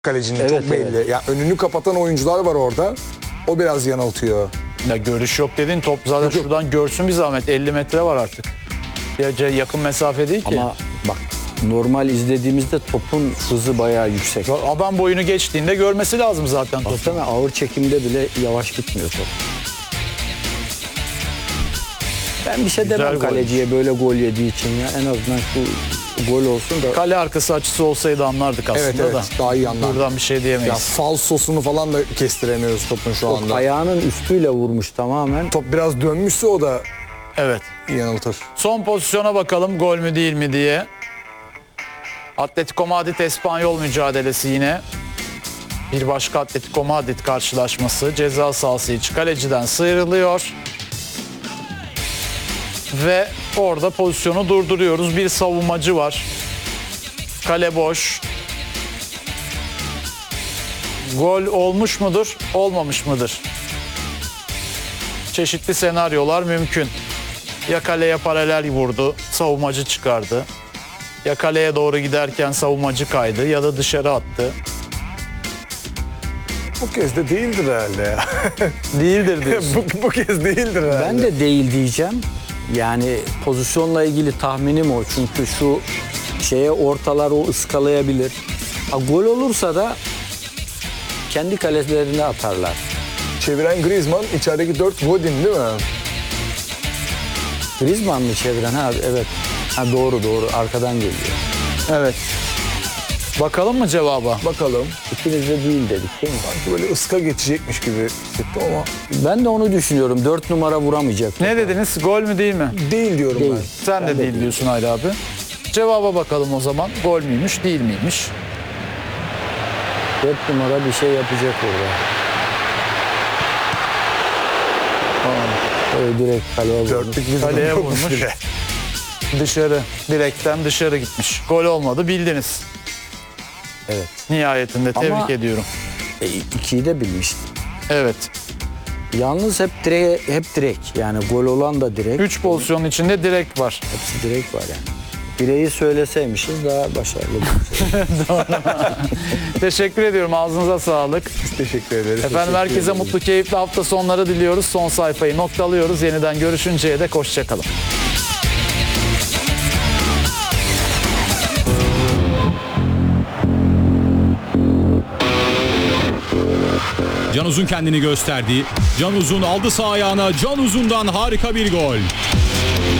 kalecinin Evet, çok belli. evet. Ya önünü kapatan oyuncular var orada. O biraz yanıltıyor. Ya görüş yok dedin, top zaten Yok, yok. şuradan görsün bir zahmet. 50 metre var artık. Ya yakın mesafe değil ki. Ama bak normal izlediğimizde topun hızı bayağı yüksek. Adam boyunu geçtiğinde görmesi lazım zaten topu. Baksana ağır çekimde bile yavaş gitmiyor top. Ben bir şey Güzel demem golmüş. kaleciye böyle gol yediği için ya. En azından şu gol olsun da. Kale arkası açısı olsaydı anlardık aslında Evet, evet. da. Daha iyi anlar. Buradan bir şey Ya diyemeyiz. falsosunu falan da kestiremiyoruz topun şu anda. Ayağının üstüyle vurmuş tamamen. Top biraz dönmüşse o da Evet. yanıltır. Son pozisyona bakalım gol mü değil mi diye. Atletico Madrid Espanyol mücadelesi yine. Bir başka Atletico Madrid karşılaşması. Ceza sahası içi kaleciden sıyrılıyor. Ve orada pozisyonu durduruyoruz. Bir savunmacı var. Kale boş. Gol olmuş mudur, olmamış mıdır? Çeşitli senaryolar mümkün. Ya kaleye paralel vurdu, savunmacı çıkardı. Ya kaleye doğru giderken savunmacı kaydı ya da dışarı attı. Bu kez de değildir herhalde ya. Değildir diyorsun. bu kez değildir herhalde. Ben de değil diyeceğim. Yani pozisyonla ilgili tahminim o. Çünkü şu şeye ortalar o ıskalayabilir. Ha, gol olursa da kendi kalelerine atarlar. Çeviren Griezmann, içerideki 4 Godin değil mi? Griezmann mı çeviren? Ha evet. Ha doğru arkadan geliyor. Evet. Bakalım mı cevaba? Bakalım. İkiniz de değil dedik değil mi? Sanki böyle ıska geçecekmiş gibi hissettim ama Ben de onu düşünüyorum. 4 numara vuramayacak. Ne dediniz? Gol mü değil mi? değil diyorum Değil. ben. Sen de değil diyorsun Hayri abi. Cevaba bakalım o zaman. Gol müymüş, değil miymiş? 4 numara bir şey yapacak orada. Öyle direkt kaleye vurdu. Dörtlük bir Kaleye durum yokmuş vurmuş. bile. Dışarı, direkten dışarı gitmiş. Gol olmadı, bildiniz. Evet. Nihayetinde tebrik Ama- ediyorum. 2'yi de bilmişti. Evet. Yalnız hep direkt. Yani gol olan da direkt. 3 pozisyonun içinde direkt var. Hepsi direkt var yani. Direği söyleseymişiz daha başarılı olurdu. Teşekkür ediyorum. Ağzınıza sağlık. Biz teşekkür ederiz. Efendim herkese mutlu, keyifli hafta sonları diliyoruz. Son sayfayı noktalıyoruz. Yeniden görüşünceye dek hoşçakalın. Can Uzun kendini gösterdi. Can Uzun aldı sağ ayağına. Can Uzun'dan harika bir gol.